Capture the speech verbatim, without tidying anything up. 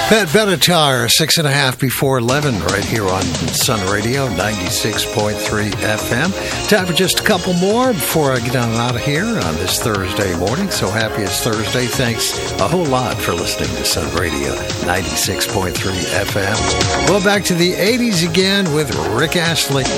Pat Benatar, six and a half before eleven, right here on Sun Radio, ninety-six point three F M. Time for just a couple more before I get on out of here on this Thursday morning. So happy it's Thursday. Thanks a whole lot for listening to Sun Radio, ninety-six point three F M. Well, back to the eighties again with Rick Astley.